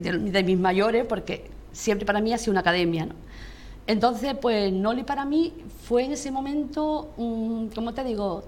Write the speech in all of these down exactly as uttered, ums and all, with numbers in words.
de, de mis mayores, porque siempre para mí ha sido una academia, ¿no? Entonces, pues Noli para mí fue en ese momento, um, ¿cómo te digo?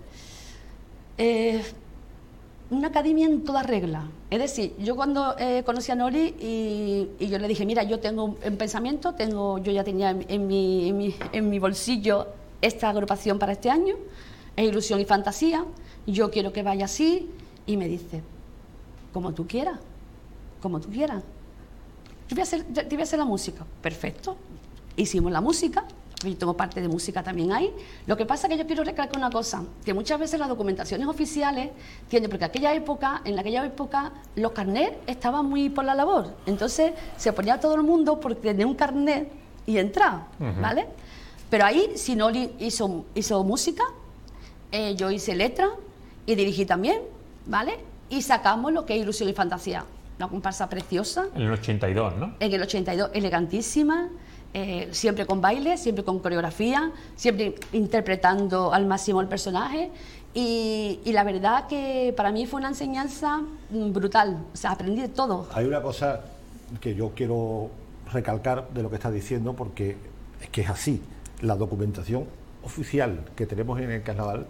Eh, una academia en toda regla. Es decir, yo cuando eh, conocí a Noli y, y yo le dije, mira, yo tengo un pensamiento, tengo, yo ya tenía en, en, mi, en, mi, en mi bolsillo esta agrupación para este año, es Ilusión y Fantasía, yo quiero que vaya así, y me dice, como tú quieras, como tú quieras. Yo voy a hacer, yo voy a hacer la música. Perfecto. Hicimos la música, yo tengo parte de música también ahí. Lo que pasa es que yo quiero recalcar una cosa, que muchas veces las documentaciones oficiales tienen, porque aquella época, en aquella época los carnets estaban muy por la labor, entonces se ponía todo el mundo por tener un carnet y entrar, uh-huh. ¿vale? Pero ahí, si Noli hizo, hizo música, eh, yo hice letra y dirigí también, ¿vale? Y sacamos lo que es Ilusión y Fantasía, una comparsa preciosa. En el ochenta y dos, ¿no? En el ochenta y dos, elegantísima. Eh, siempre con baile, siempre con coreografía, siempre interpretando al máximo el personaje y, y la verdad que para mí fue una enseñanza brutal, o sea, aprendí de todo. Hay una cosa que yo quiero recalcar de lo que estás diciendo porque es que es así, la documentación oficial que tenemos en el carnaval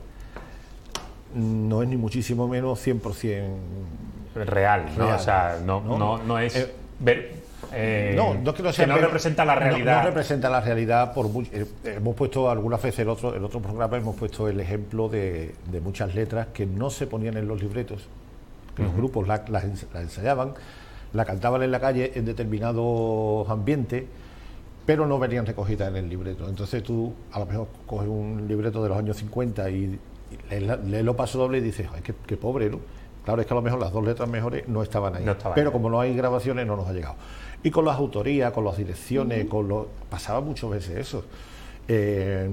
no es ni muchísimo menos cien por ciento real, ¿no? real, o sea, no, no, no, no es... Eh, ver, Eh, no, no, que no, sea, que no pero, representa la realidad. No, no representa la realidad. Por muy, eh, hemos puesto algunas veces en otro, en otro programa hemos puesto el ejemplo de, de muchas letras que no se ponían en los libretos, que uh-huh. los grupos las la, la ensayaban, la cantaban en la calle en determinados ambientes, pero no venían recogidas en el libreto. Entonces tú a lo mejor coges un libreto de los años cincuenta y, y lees lo paso doble y dices, ay, qué, qué pobre, ¿no? Claro, es que a lo mejor las dos letras mejores no estaban ahí, no estaban pero ahí. Como no hay grabaciones no nos ha llegado. Y con las autorías, con las direcciones, uh-huh. con los pasaba muchas veces eso. Eh,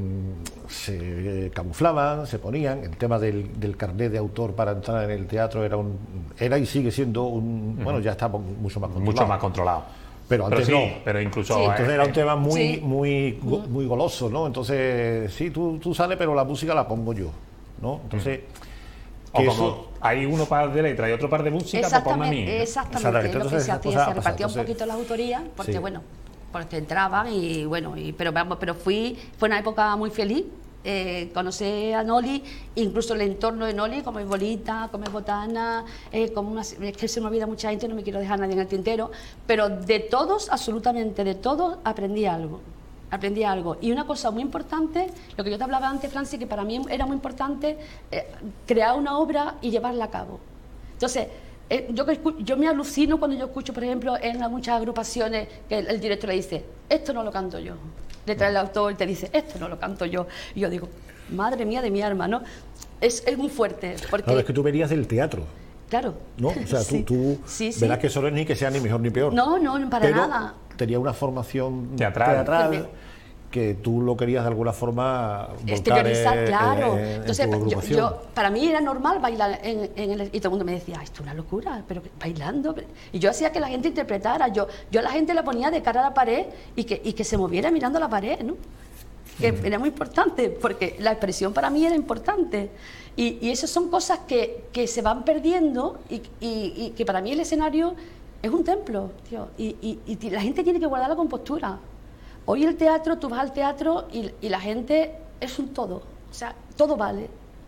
se eh, camuflaban, se ponían. El tema del, del carnet de autor para entrar en el teatro era un era y sigue siendo un uh-huh. bueno, ya está mucho más controlado. Mucho más controlado. Pero antes pero sí, no. Pero incluso sí. Entonces era un tema muy sí. muy uh-huh. muy goloso, ¿no? Entonces sí, tú tú sales, pero la música la pongo yo, ¿no? Entonces uh-huh. O como eso, hay uno par de letra y otro par de música, pues ponme a mí. Exactamente, es lo que se hacía, se repartía un poquito las autorías, porque sí. bueno, porque entraban y bueno, y, pero vamos, pero fui, fue una época muy feliz, eh, conocí a Noli, incluso el entorno de Noli, como es Bolita, como es Botana, eh, como una, es que se me olvida mucha gente, no me quiero dejar a nadie en el tintero, pero de todos, absolutamente de todos, aprendí algo. Aprendí algo. Y una cosa muy importante, lo que yo te hablaba antes, Francis, que para mí era muy importante eh, crear una obra y llevarla a cabo. Entonces, eh, yo, yo me alucino cuando yo escucho, por ejemplo, en muchas agrupaciones que el, el director le dice, esto no lo canto yo. Le trae el autor y te dice, esto no lo canto yo. Y yo digo, madre mía de mi alma, ¿no? Es, es muy fuerte. Porque... Claro, es que tú venías del teatro. Claro. ¿No? O sea, sí. tú, tú sí, sí. verás que eso no es ni que sea ni mejor ni peor. No, no, para pero nada. Tenía una formación teatral, teatral que tú lo querías de alguna forma exteriorizar, en, claro. En, en Entonces, yo, yo, para mí era normal bailar en, en el, y todo el mundo me decía, esto es una locura, pero bailando. Y yo hacía que la gente interpretara, yo, yo a la gente la ponía de cara a la pared y que, y que se moviera mirando a la pared, ¿no? Que uh-huh. era muy importante, porque la expresión para mí era importante. Y, y esas son cosas que, que se van perdiendo y, y, y que para mí el escenario es un templo, tío. Y, y, y la gente tiene que guardar la compostura. Hoy el teatro, tú vas al teatro y, y la gente es un todo, o sea, todo vale.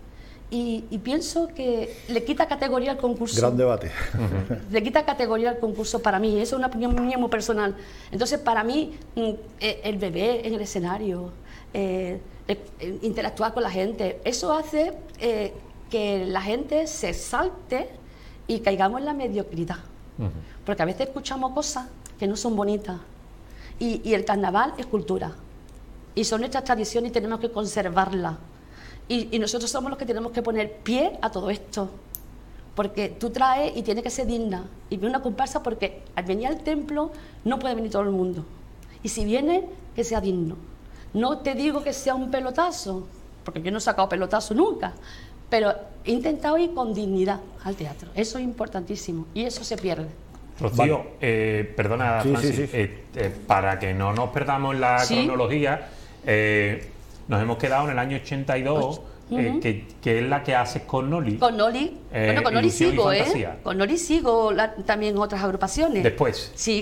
Y, y pienso que le quita categoría al concurso. Gran debate. Uh-huh. Le quita categoría al concurso para mí, eso es una opinión mía muy personal. Entonces, para mí, el bebé en el escenario, eh, interactuar con la gente, eso hace eh, que la gente se salte y caigamos en la mediocridad. Uh-huh. Porque a veces escuchamos cosas que no son bonitas. Y, y el carnaval es cultura y son nuestras tradiciones y tenemos que conservarlas y, y nosotros somos los que tenemos que poner pie a todo esto, porque tú traes y tiene que ser digna y viene una comparsa, porque al venir al templo no puede venir todo el mundo y si viene, que sea digno. No te digo que sea un pelotazo, porque yo no he sacado pelotazo nunca, pero he intentado ir con dignidad al teatro, eso es importantísimo y eso se pierde. Rocío, vale. eh, perdona, sí, Francis, sí, sí. Eh, eh, para que no nos perdamos la ¿Sí? cronología, eh, nos hemos quedado en el año ochenta y dos, eh, Ujú. que, que es la que haces con Noli. Con Noli, Eh, bueno, con Noli Ilusión y sigo, ¿eh? Fantasía. Con Noli sigo la- también otras agrupaciones. Después. Sí,